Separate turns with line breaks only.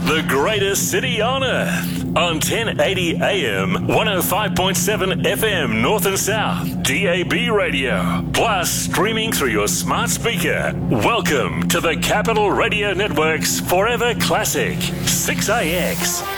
The greatest city on earth. On 1080 AM, 105.7 FM North and South, DAB radio. Plus streaming through your smart speaker. Welcome to the Capital Radio Network's Forever Classic, 6AX.